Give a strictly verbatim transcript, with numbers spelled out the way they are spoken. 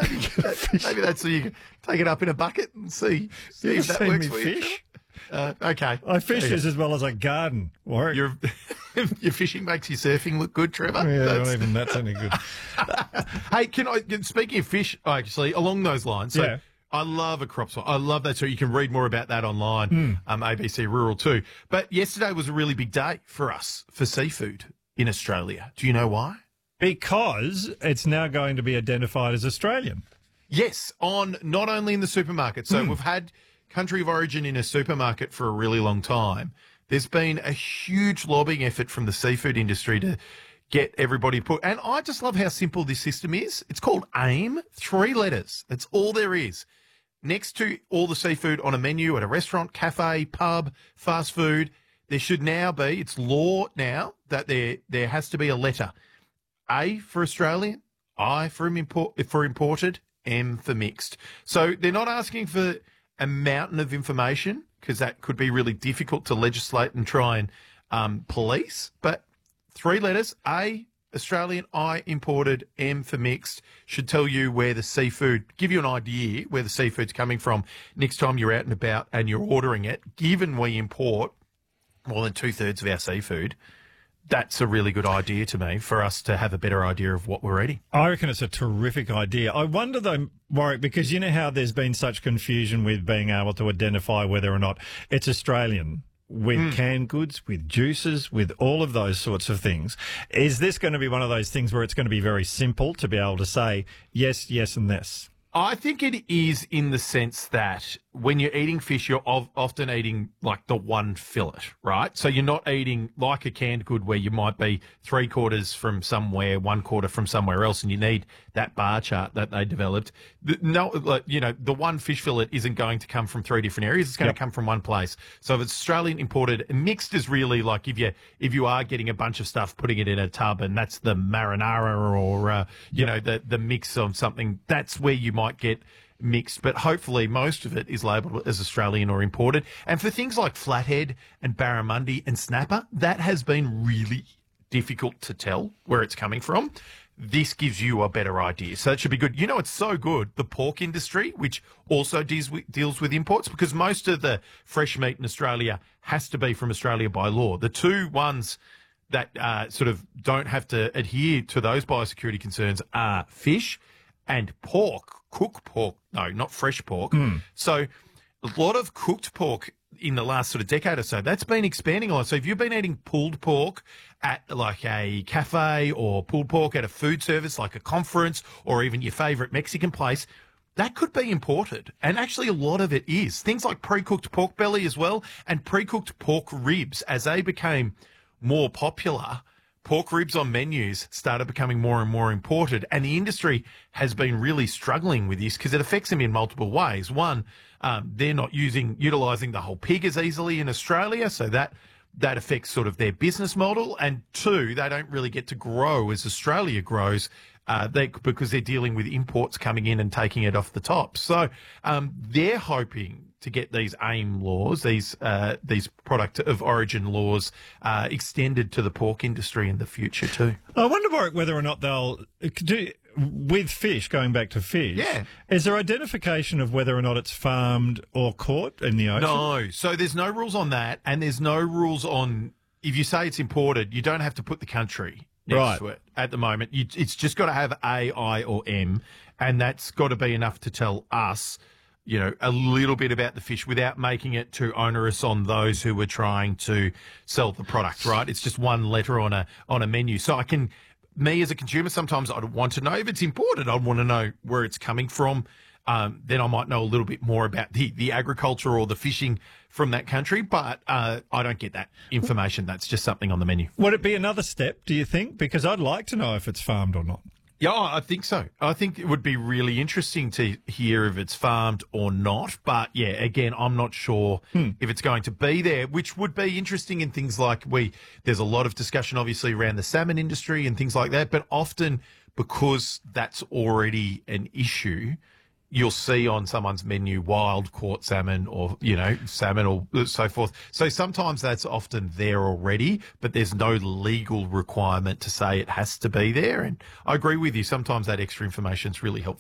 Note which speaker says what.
Speaker 1: Maybe that's so you can take it up in a bucket and see, see
Speaker 2: You
Speaker 1: if that
Speaker 2: seen
Speaker 1: works
Speaker 2: me
Speaker 1: for you.
Speaker 2: fish?
Speaker 1: Uh, okay.
Speaker 2: I fish
Speaker 1: Okay.
Speaker 2: this as well as I garden. Warwick.
Speaker 1: Your, your fishing makes your surfing look good, Trevor.
Speaker 2: yeah,
Speaker 1: That's-
Speaker 2: not even that's any good.
Speaker 1: Hey, can I, speaking of fish, actually, along those lines, so
Speaker 2: Yeah.
Speaker 1: I love a crop song. I love that. So you can read more about that online,
Speaker 2: Mm.
Speaker 1: um, A B C Rural too. But yesterday was a really big day for us for seafood in Australia. Do you know why?
Speaker 2: Because it's now going to be identified as Australian.
Speaker 1: Yes, on not only in the supermarket. So we've had country of origin in a supermarket for a really long time. There's been a huge lobbying effort from the seafood industry to get everybody put. And I just love how simple this system is. It's called AIM, three letters. That's all there is. Next to all the seafood on a menu at a restaurant, cafe, pub, fast food, there should now be, it's law now, that there there has to be a letter. A for Australian, I for import, for imported, M for mixed. So they're not asking for a mountain of information because that could be really difficult to legislate and try and um, police. But three letters, A, Australian, I, imported, M for mixed, should tell you where the seafood, give you an idea where the seafood's coming from next time you're out and about and you're ordering it. Given we import more than two-thirds of our seafood, that's a really good idea to me for us to have a better idea of what we're eating.
Speaker 2: I reckon it's a terrific idea. I wonder, though, Warwick, because you know how there's been such confusion with being able to identify whether or not it's Australian with mm. canned goods, with juices, with all of those sorts of things. Is this going to be one of those things where it's going to be very simple to be able to say yes, yes, and this?
Speaker 1: I think it is in the sense that when you're eating fish, you're of, often eating like the one fillet, right? So you're not eating like a canned good where you might be three quarters from somewhere, one quarter from somewhere else, and you need that bar chart that they developed. The, no, like, you know, the one fish fillet isn't going to come from three different areas. It's going yep. to come from one place. So if it's Australian imported, mixed is really like if you if you are getting a bunch of stuff, putting it in a tub, and that's the marinara or uh, you yep. know the the mix of something. That's where you might get mixed, but hopefully most of it is labelled as Australian or imported. And for things like flathead and barramundi and snapper, that has been really difficult to tell where it's coming from. This gives you a better idea. So that should be good. You know, it's so good, the pork industry, which also deals with, deals with imports, because most of the fresh meat in Australia has to be from Australia by law. The two ones that uh, sort of don't have to adhere to those biosecurity concerns are fish and pork, cooked pork. No, not fresh pork. Mm. So a lot of cooked pork in the last sort of decade or so, that's been expanding a lot. So if you've been eating pulled pork at like a cafe or pulled pork at a food service like a conference or even your favourite Mexican place, that could be imported. And actually a lot of it is. Things like pre-cooked pork belly as well and pre-cooked pork ribs, as they became more popular, pork ribs on menus started becoming more and more imported, and the industry has been really struggling with this because it affects them in multiple ways. One, um, they're not using utilising the whole pig as easily in Australia, so that that affects sort of their business model. And two, they don't really get to grow as Australia grows uh, they, because they're dealing with imports coming in and taking it off the top. So um, they're hoping to get these AIM laws, these uh, these product of origin laws, uh, extended to the pork industry in the future too.
Speaker 2: I wonder, Warwick, whether or not they'll do with fish. Going back to fish,
Speaker 1: yeah.
Speaker 2: Is there identification of whether or not it's farmed or caught in the ocean?
Speaker 1: No, so there's no rules on that, and there's no rules on if you say it's imported, you don't have to put the country next
Speaker 2: right.
Speaker 1: to it at the moment. You, it's just got to have A, I, or M, and that's got to be enough to tell us, you know, a little bit about the fish without making it too onerous on those who are trying to sell the product, right? It's just one letter on a on a menu. So I can, me as a consumer, sometimes I'd want to know if it's imported. I'd want to know where it's coming from. Um, then I might know a little bit more about the, the agriculture or the fishing from that country, but uh, I don't get that information. That's just something on the menu.
Speaker 2: Would it be another step, do you think? Because I'd like to know if it's farmed or not.
Speaker 1: Yeah, I think so. I think it would be really interesting to hear if it's farmed or not. But yeah, again, I'm not sure hmm. if it's going to be there, which would be interesting in things like we, there's a lot of discussion obviously around the salmon industry and things like that. But often because that's already an issue, you'll see on someone's menu wild caught salmon or, you know, salmon or so forth. So sometimes that's often there already, but there's no legal requirement to say it has to be there. And I agree with you. Sometimes that extra information is really helpful.